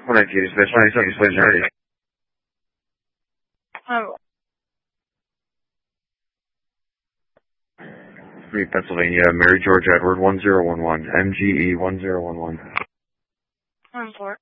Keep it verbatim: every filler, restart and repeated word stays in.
one nineteen, dispatch ninety-seven, dispatch ninety. Oh. Three, Pennsylvania, Mary George Edward one zero one one, M G E one zero one one. One four.